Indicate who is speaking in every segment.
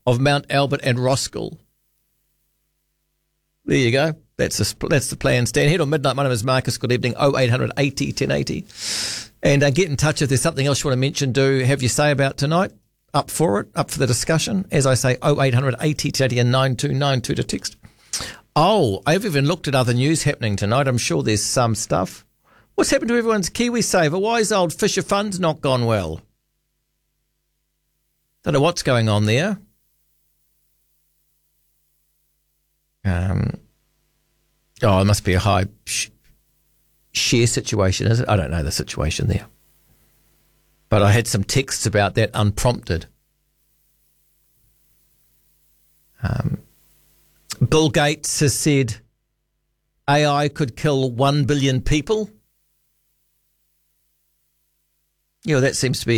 Speaker 1: of Mount Albert and Roskill. There you go. That's the plan, Stan. Head on midnight. My name is Marcus. Good evening. 0800 80 1080. And get in touch if there's something else you want to mention. Do have your say about tonight. Up for it. Up for the discussion. As I say, 0800 80 1080 and 9292 to text. Oh, I've even looked at other news happening tonight. I'm sure there's some stuff. What's happened to everyone's KiwiSaver? Why is old Fisher Fund's not gone well? Don't know what's going on there. It must be a high share situation, is it? I don't know the situation there. But I had some texts about that unprompted. Bill Gates has said AI could kill 1 billion people. You know, that seems to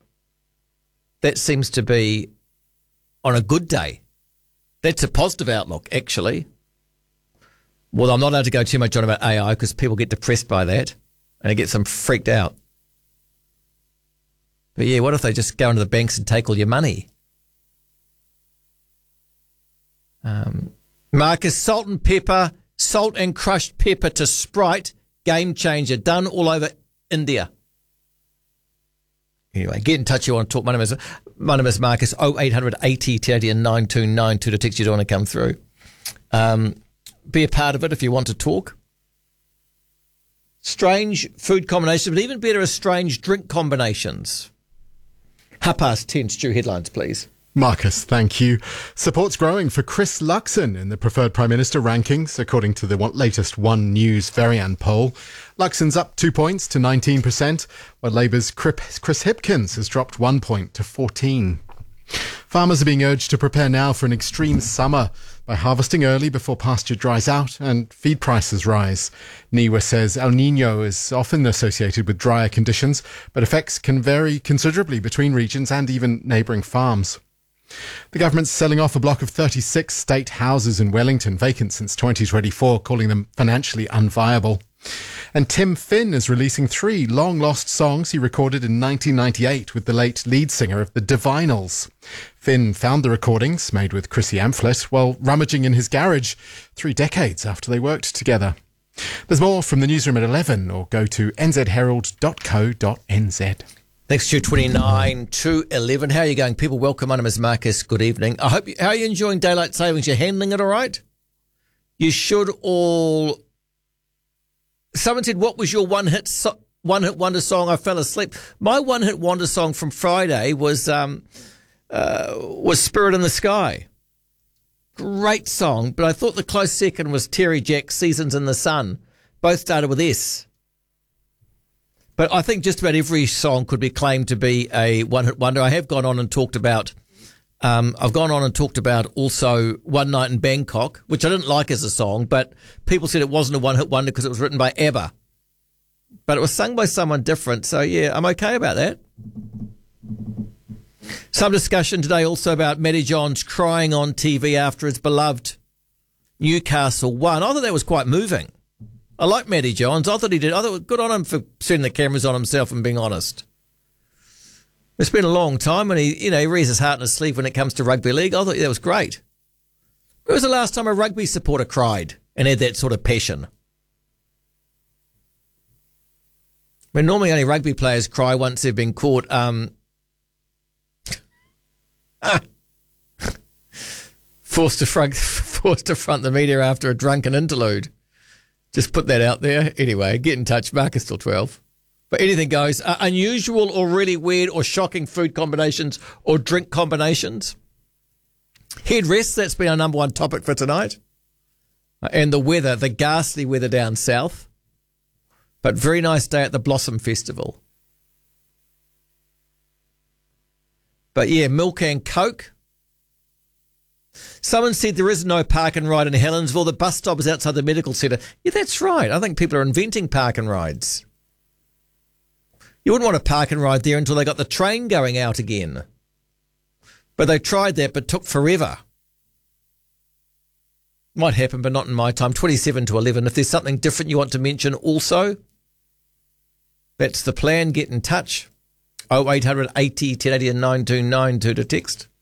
Speaker 1: be on a good day. That's a positive outlook, actually. Well, I'm not allowed to go too much on about AI because people get depressed by that and it gets them freaked out. But yeah, what if they just go into the banks and take all your money? Marcus, salt and crushed pepper to Sprite, game changer, done all over India. Anyway, get in touch if you want to talk. My name is Marcus, 0800 80 1080 and 9292 to text you don't want to come through. Be a part of it if you want to talk. Strange food combinations, but even better are strange drink combinations. 10:30, Stu, headlines, please.
Speaker 2: Marcus, thank you. Support's growing for Chris Luxon in the preferred Prime Minister rankings, according to the latest One News Varian poll. Luxon's up 2 points to 19%, while Labour's Chris Hipkins has dropped 1 point to 14%. Farmers are being urged to prepare now for an extreme summer by harvesting early before pasture dries out and feed prices rise. NIWA says El Niño is often associated with drier conditions, but effects can vary considerably between regions and even neighbouring farms. The government's selling off a block of 36 state houses in Wellington, vacant since 2024, calling them financially unviable. And Tim Finn is releasing 3 long-lost songs he recorded in 1998 with the late lead singer of the Divinals. Finn found the recordings, made with Chrissy Amphlett, while rummaging in his garage 3 decades after they worked together. There's more from the newsroom at 11, or go to nzherald.co.nz.
Speaker 1: Thanks to 29 to 11. How are you going, people? Welcome. My name is Marcus. Good evening. How are you enjoying daylight savings? You're handling it all right? You should all... Someone said, what was your one-hit wonder song? I fell asleep. My one-hit wonder song from Friday was Spirit in the Sky. Great song, but I thought the close second was Terry Jack's Seasons in the Sun. Both started with S. But I think just about every song could be claimed to be a one-hit wonder. I have gone on and talked about also One Night in Bangkok, which I didn't like as a song, but people said it wasn't a one-hit wonder because it was written by ABBA. But it was sung by someone different, so yeah, I'm okay about that. Some discussion today also about Matty Johns crying on TV after his beloved Newcastle won. I thought that was quite moving. I like Matty Johns. I thought good on him for setting the cameras on himself and being honest. It's been a long time, and he rears his heart in his sleeve when it comes to rugby league. I thought that was great. When was the last time a rugby supporter cried and had that sort of passion? When normally only rugby players cry once they've been caught forced to front the media after a drunken interlude. Just put that out there. Anyway, get in touch. Marcus till 12. But anything goes. Unusual or really weird or shocking food combinations or drink combinations. Headrests, that's been our number one topic for tonight. And the weather, the ghastly weather down south. But very nice day at the Blossom Festival. But yeah, milk and Coke. Someone said there is no park and ride in Helensville. The bus stop is outside the medical centre. Yeah, that's right. I think people are inventing park and rides. You wouldn't want to park and ride there until they got the train going out again. But they tried that, but took forever. Might happen, but not in my time. 27 to 11. If there's something different you want to mention also, that's the plan. Get in touch. 0800 80 1080 and 9292 to text.